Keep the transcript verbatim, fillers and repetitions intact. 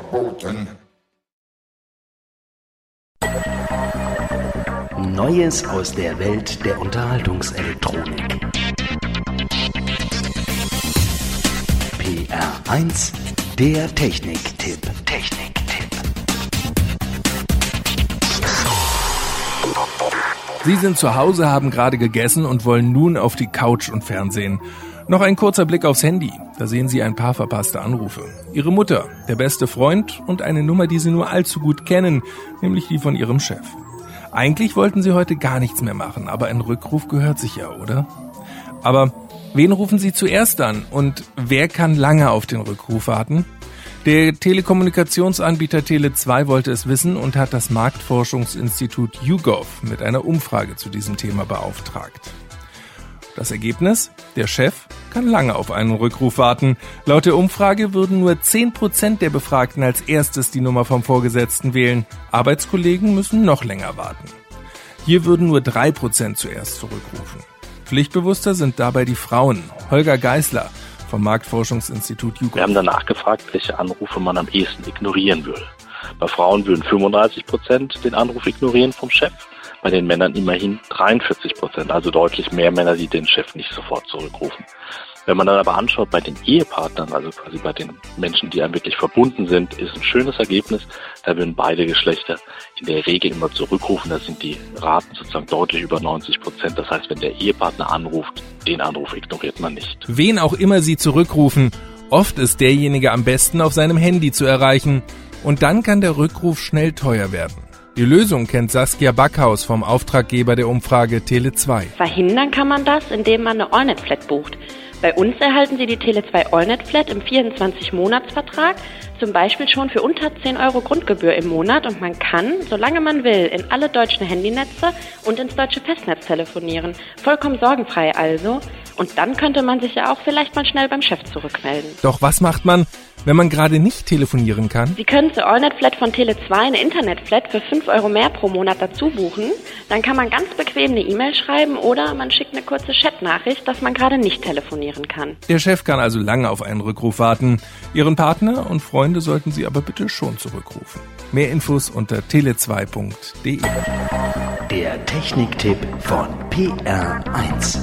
verboten. Neues aus der Welt der Unterhaltungselektronik. P R eins, der Technik-Tipp. Technik-Tipp. Sie sind zu Hause, haben gerade gegessen und wollen nun auf die Couch und Fernsehen. Noch ein kurzer Blick aufs Handy. Da sehen Sie ein paar verpasste Anrufe. Ihre Mutter, der beste Freund und eine Nummer, die Sie nur allzu gut kennen, nämlich die von Ihrem Chef. Eigentlich wollten Sie heute gar nichts mehr machen, aber ein Rückruf gehört sich ja, oder? Aber wen rufen Sie zuerst an und wer kann lange auf den Rückruf warten? Der Telekommunikationsanbieter Tele zwei wollte es wissen und hat das Marktforschungsinstitut YouGov mit einer Umfrage zu diesem Thema beauftragt. Das Ergebnis? Der Chef kann lange auf einen Rückruf warten. Laut der Umfrage würden nur zehn Prozent der Befragten als erstes die Nummer vom Vorgesetzten wählen. Arbeitskollegen müssen noch länger warten. Hier würden nur drei Prozent zuerst zurückrufen. Pflichtbewusster sind dabei die Frauen. Holger Geisler vom Marktforschungsinstitut YouGov. Wir haben danach gefragt, welche Anrufe man am ehesten ignorieren würde. Bei Frauen würden fünfunddreißig Prozent den Anruf ignorieren vom Chef. Bei den Männern immerhin dreiundvierzig Prozent, also deutlich mehr Männer, die den Chef nicht sofort zurückrufen. Wenn man dann aber anschaut, bei den Ehepartnern, also quasi bei den Menschen, die einem wirklich verbunden sind, ist ein schönes Ergebnis. Da würden beide Geschlechter in der Regel immer zurückrufen. Da sind die Raten sozusagen deutlich über neunzig Prozent. Das heißt, wenn der Ehepartner anruft, den Anruf ignoriert man nicht. Wen auch immer Sie zurückrufen, oft ist derjenige am besten auf seinem Handy zu erreichen. Und dann kann der Rückruf schnell teuer werden. Die Lösung kennt Saskia Backhaus vom Auftraggeber der Umfrage Tele zwei. Verhindern kann man das, indem man eine AllNet-Flat bucht. Bei uns erhalten Sie die Tele zwei AllNet-Flat im vierundzwanzig-Monats-Vertrag, zum Beispiel schon für unter zehn Euro Grundgebühr im Monat und man kann, solange man will, in alle deutschen Handynetze und ins deutsche Festnetz telefonieren. Vollkommen sorgenfrei also. Und dann könnte man sich ja auch vielleicht mal schnell beim Chef zurückmelden. Doch was macht man, wenn man gerade nicht telefonieren kann? Sie können zur AllNet-Flat von Tele zwei eine Internet-Flat für fünf Euro mehr pro Monat dazu buchen. Dann kann man ganz bequem eine E-Mail schreiben oder man schickt eine kurze Chat-Nachricht, dass man gerade nicht telefonieren kann. Der Chef kann also lange auf einen Rückruf warten. Ihren Partner und Freunde sollten Sie aber bitte schon zurückrufen. Mehr Infos unter tele zwei punkt de. Der Techniktipp von P R eins.